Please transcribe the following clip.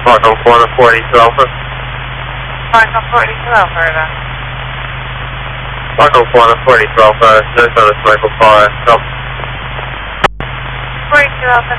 Marco 442 Alpha. Marco 42 Alpha, over. Marco 442 Alpha, no service Michael 4, stop. 42 Alpha.